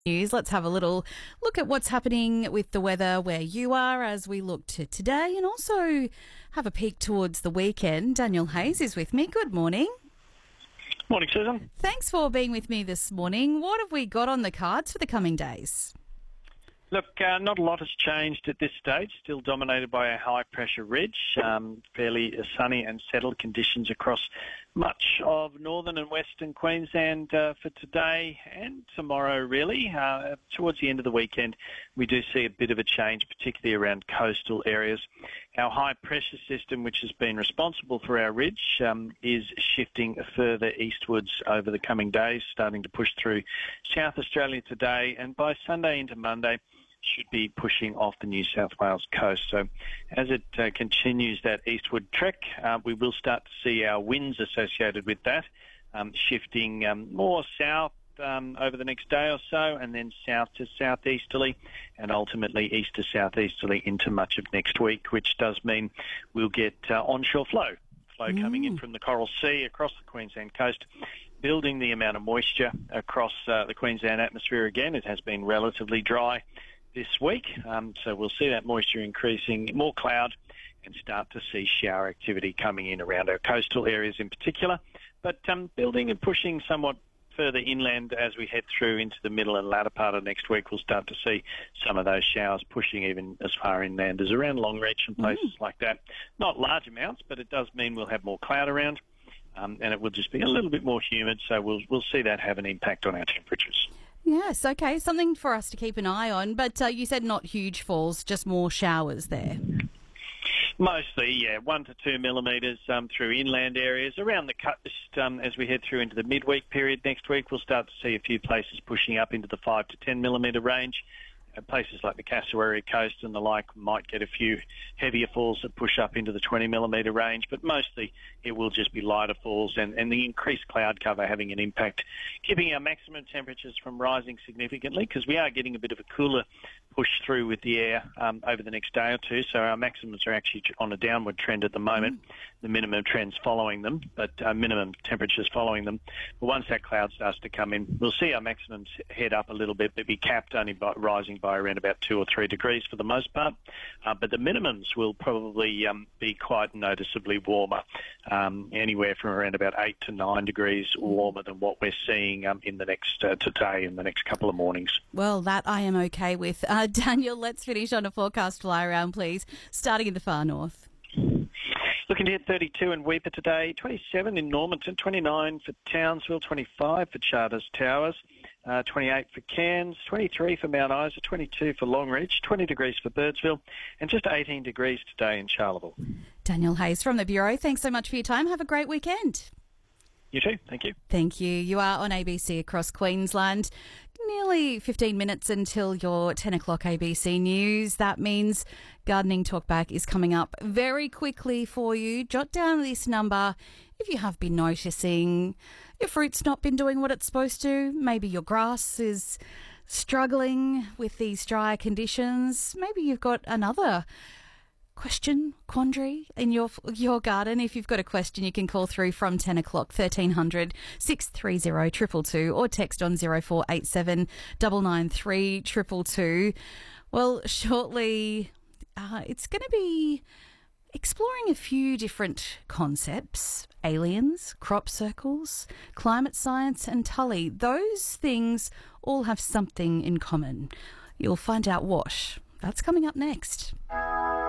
News. Let's have a little look at what's happening with the weather where you are as we look to today and also have a peek towards the weekend. Daniel Hayes is with me. Good morning. Morning, Susan. Thanks for being with me this morning. What have we got on the cards for the coming days? Look, not a lot has changed at this stage, still dominated by a high-pressure ridge, fairly sunny and settled conditions across much of northern and western Queensland for today and tomorrow, really. Towards the end of the weekend, we do see a bit of a change, particularly around coastal areas. Our high-pressure system, which has been responsible for our ridge, is shifting further eastwards over the coming days, starting to push through South Australia today, and by Sunday into Monday, should be pushing off the New South Wales coast. So as it continues that eastward trek, we will start to see our winds associated with that shifting more south over the next day or so, and then south to southeasterly, and ultimately east to southeasterly into much of next week, which does mean we'll get onshore flow coming in from the Coral Sea across the Queensland coast, building the amount of moisture across the Queensland atmosphere again. It has been relatively dry this week, so we'll see that moisture increasing, more cloud, and start to see shower activity coming in around our coastal areas in particular, but building and pushing somewhat further inland as we head through into the middle and latter part of next week. We'll start to see some of those showers pushing even as far inland as around Longreach and places like that. Not large amounts, but it does mean we'll have more cloud around, and it will just be a little bit more humid, so we'll see that have an impact on our temperatures. Yes, okay, something for us to keep an eye on, but you said not huge falls, just more showers there. Mostly, yeah, 1 to 2 millimetres through inland areas. Around the coast, as we head through into the midweek period next week, we'll start to see a few places pushing up into the 5 to 10 millimetre range. Places like the Cassowary Coast and the like might get a few heavier falls that push up into the 20 millimetre range, but mostly it will just be lighter falls and the increased cloud cover having an impact, keeping our maximum temperatures from rising significantly, because we are getting a bit of a cooler push through with the air over the next day or two, so our maximums are actually on a downward trend at the moment. The minimum trends following them, but minimum temperatures following them. But once that cloud starts to come in, we'll see our maximums head up a little bit, but be capped only by rising by around about 2 or 3 degrees for the most part. But the minimums will probably be quite noticeably warmer, anywhere from around about 8 to 9 degrees warmer than what we're seeing in the next today in the next couple of mornings. Well, that I am okay with. Daniel, let's finish on a forecast fly around, please, starting in the far north. Looking to hit 32 in Weipa today, 27 in Normanton, 29 for Townsville, 25 for Charters Towers, 28 for Cairns, 23 for Mount Isa, 22 for Longreach, 20 degrees for Birdsville, and just 18 degrees today in Charleville. Daniel Hayes from the Bureau, thanks so much for your time. Have a great weekend. You too. Thank you. Thank you. You are on ABC across Queensland. Nearly 15 minutes until your 10 o'clock ABC News. That means Gardening Talkback is coming up very quickly for you. Jot down this number if you have been noticing your fruit's not been doing what it's supposed to. Maybe your grass is struggling with these dry conditions. Maybe you've got another quandary in your garden. If you've got a question, you can call through from 10 o'clock, 1300 630 222 or text on 0487 993 222. Well, shortly, it's going to be exploring a few different concepts: aliens, crop circles, climate science and Tully. Those things all have something in common. You'll find out what. That's coming up next.